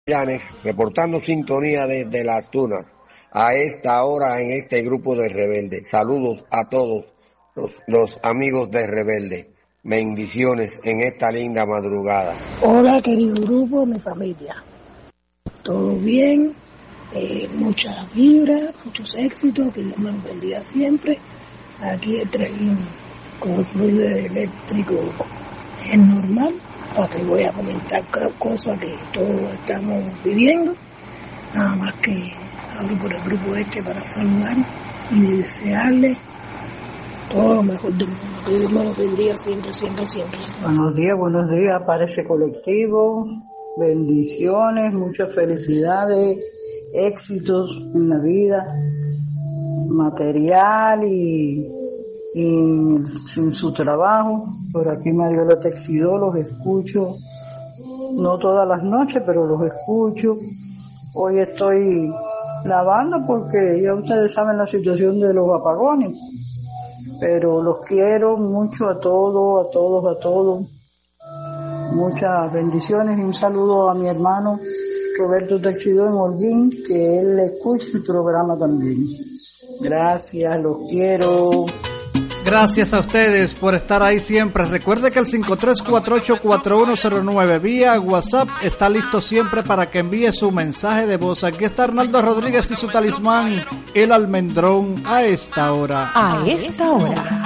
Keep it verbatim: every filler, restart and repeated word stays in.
Reportando sintonía desde Las Tunas a esta hora en este grupo de Rebelde. Saludos a todos los, los amigos de Rebelde. Bendiciones en esta linda madrugada. Hola querido grupo, mi familia. Todo bien, eh, mucha vibra, muchos éxitos, que Dios me los bendiga siempre. Aquí el tren con el fluido eléctrico es normal, para que voy a comentar cosas que todos estamos viviendo. Nada más que hablo por el grupo este para saludar y desearle todo lo mejor del mundo. Que Dios me los bendiga siempre, siempre, siempre. Buenos días, buenos días para ese colectivo. Bendiciones, muchas felicidades, éxitos en la vida, material y, y en su trabajo. Por aquí Mariola Texidó, los escucho, no todas las noches, pero los escucho. Hoy estoy lavando porque ya ustedes saben la situación de los apagones, pero los quiero mucho a todos, a todos, a todos. Muchas bendiciones y un saludo a mi hermano Roberto Texidó en Holguín, que él escucha el programa también. Gracias, los quiero. Gracias a ustedes por estar ahí siempre. Recuerde que el cinco tres cuatro ocho cuatro uno cero nueve vía WhatsApp está listo siempre para que envíe su mensaje de voz. Aquí está Arnaldo Rodríguez y su talismán, el almendrón, a esta hora. A esta hora.